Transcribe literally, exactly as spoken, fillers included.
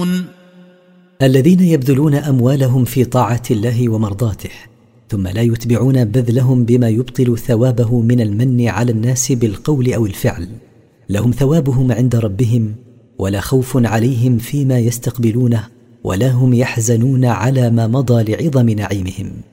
يعلمون. الذين يبذلون أموالهم في طاعة الله ومرضاته ثم لا يتبعون بذلهم بما يبطل ثوابه من المن على الناس بالقول أو الفعل، لهم ثوابهم عند ربهم ولا خوف عليهم فيما يستقبلونه ولا هم يحزنون على ما مضى لعظم نعيمهم.